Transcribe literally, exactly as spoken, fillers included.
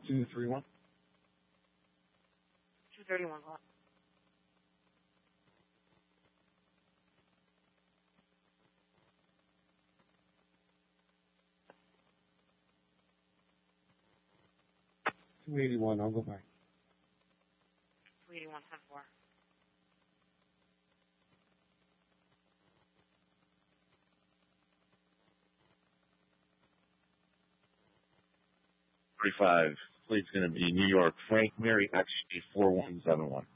two three one. two thirty-one, go on. two eighty-one, I'll go back. two eighty-one, ten four. thirty-five. Plate's going to be New York, Frank Mary X G four one seven one.